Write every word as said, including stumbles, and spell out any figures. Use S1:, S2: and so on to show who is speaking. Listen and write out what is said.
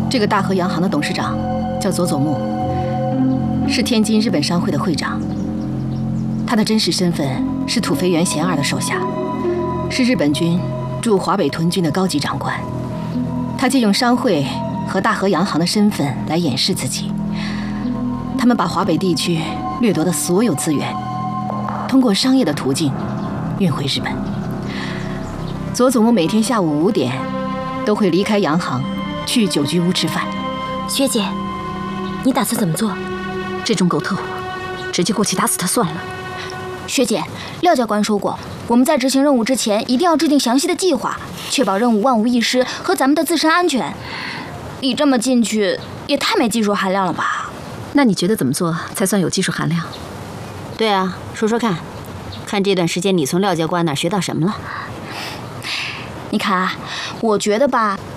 S1: 这个大和洋行的董事长叫佐佐木，是天津日本商会的会长。他的真实身份是土肥原贤二的手下，是日本军驻华北屯军的高级长官。他借用商会和大和洋行的身份来掩饰自己。他们把华北地区掠夺的所有资源，通过商业的途径运回日本。佐佐木每天下午五点都会离开洋行，去酒居屋吃饭。
S2: 学姐，你打算怎么做？
S3: 这种狗特务，直接过去打死他算了。
S2: 学姐，廖教官说过，我们在执行任务之前一定要制定详细的计划，确保任务万无一失和咱们的自身安全。你这么进去也太没技术含量了吧？
S3: 那你觉得怎么做才算有技术含量？
S4: 对啊，说说看，看这段时间你从廖教官那儿学到什么了？
S2: 你看啊，我觉得吧，